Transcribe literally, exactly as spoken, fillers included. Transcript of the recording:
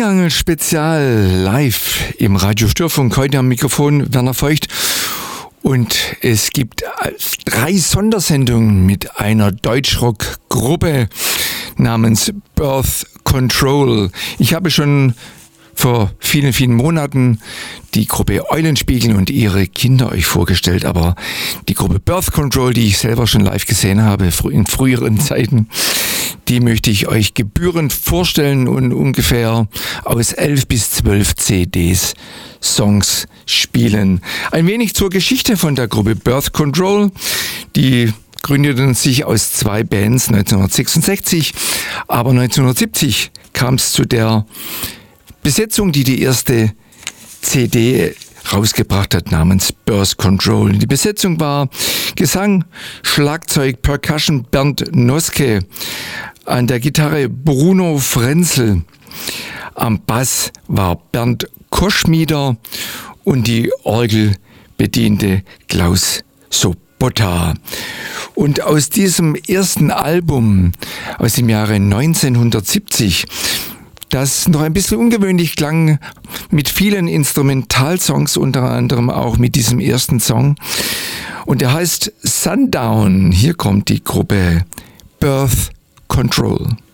Triangel Spezial live im Radio Störfunk. Heute am Mikrofon Werner Feucht. Und es gibt drei Sondersendungen mit einer Deutschrock-Gruppe namens Birth Control. Ich habe schon vor vielen, vielen Monaten die Gruppe Eulenspiegel und ihre Kinder euch vorgestellt, aber die Gruppe Birth Control, die ich selber schon live gesehen habe in früheren Zeiten, die möchte ich euch gebührend vorstellen und ungefähr aus elf bis zwölf C Ds Songs spielen. Ein wenig zur Geschichte von der Gruppe Birth Control. Die gründeten sich aus zwei Bands neunzehnhundertsechsundsechzig, aber neunzehnhundertsiebzig kam es zu der Besetzung, die die erste C D rausgebracht hat, namens Birth Control. Die Besetzung war Gesang, Schlagzeug, Percussion Bernd Noske, an der Gitarre Bruno Frenzel, am Bass war Bernd Koschmieder und die Orgel bediente Klaus Sobotta. Und aus diesem ersten Album aus dem Jahre neunzehnhundertsiebzig, das noch ein bisschen ungewöhnlich klang, mit vielen Instrumentalsongs, unter anderem auch mit diesem ersten Song. Und der heißt Sundown. Hier kommt die Gruppe Birth Control.